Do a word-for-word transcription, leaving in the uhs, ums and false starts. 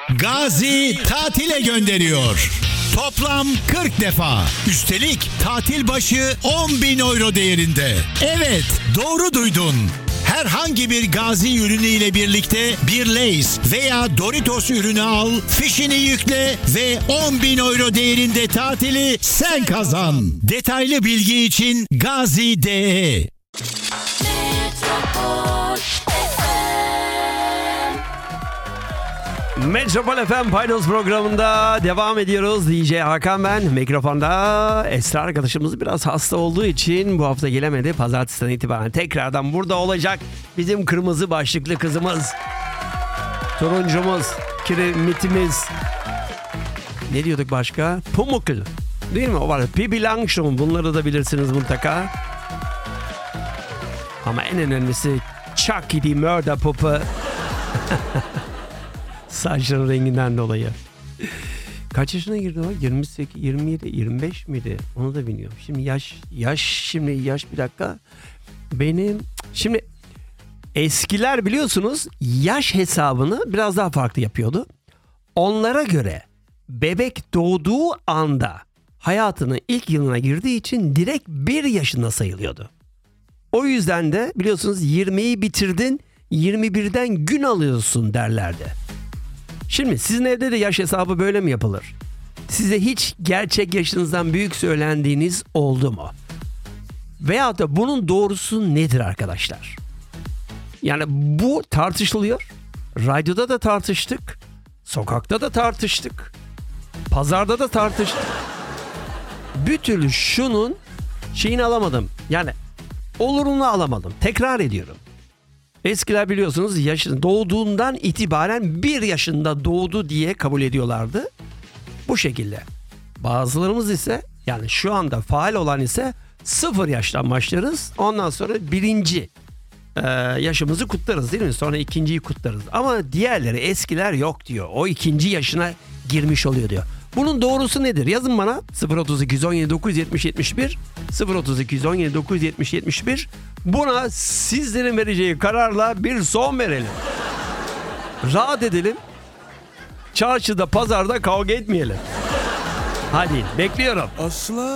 Gazi tatile gönderiyor. Toplam kırk defa. Üstelik tatil başı on bin euro değerinde. Evet, doğru duydun. Herhangi bir Gazi ürünü ile birlikte bir Lay's veya Doritos ürünü al, fişini yükle ve on bin euro değerinde tatili sen kazan. Detaylı bilgi için Gazi nokta de. Metropol F M Paydos programında devam ediyoruz. D J Hakan ben. Mikrofonda Esra arkadaşımız biraz hasta olduğu için bu hafta gelemedi. Pazartesiden itibaren tekrardan burada olacak. Bizim kırmızı başlıklı kızımız. Turuncumuz. Kiremitimiz. Ne diyorduk başka? Pamuklu. Değil mi? O var. Pippi Langström. Bunları da bilirsiniz mutlaka. Ama en önemlisi Chucky the Murder Puppy. Saçların renginden dolayı. Kaç yaşına girdi o? yirmi sekiz, yirmi yedi, yirmi beş miydi? Onu da bilmiyorum. Şimdi yaş, yaş şimdi yaş bir dakika. Benim şimdi eskiler biliyorsunuz yaş hesabını biraz daha farklı yapıyordu. Onlara göre bebek doğduğu anda hayatının ilk yılına girdiği için direkt bir yaşında sayılıyordu. O yüzden de biliyorsunuz yirmiyi bitirdin, yirmi birden gün alıyorsun derlerdi. Şimdi sizin evde de yaş hesabı böyle mi yapılır? Size hiç gerçek yaşınızdan büyük söylendiğiniz oldu mu? Veyahut da bunun doğrusu nedir arkadaşlar? Yani bu tartışılıyor. Radyoda da tartıştık. Sokakta da tartıştık. Pazarda da tartıştık. Bir türlü şunun şeyini alamadım. Yani olurunu alamadım. Tekrar ediyorum. Eskiler biliyorsunuz yaşın doğduğundan itibaren bir yaşında doğdu diye kabul ediyorlardı. Bu şekilde. Bazılarımız ise yani şu anda faal olan ise sıfır yaştan başlarız. Ondan sonra birinci e, yaşımızı kutlarız değil mi? Sonra ikinciyi kutlarız. Ama diğerleri eskiler yok diyor. O ikinci yaşına girmiş oluyor diyor. Bunun doğrusu nedir? Yazın bana sıfır otuz iki yüz on yedi dokuz yüz yetmiş yetmiş bir sıfır otuz iki yüz on yedi dokuz yüz yetmiş yetmiş bir. Buna sizlerin vereceği kararla bir son verelim. Rahat edelim. Çarşıda, pazarda kavga etmeyelim. Hadi bekliyorum. Asla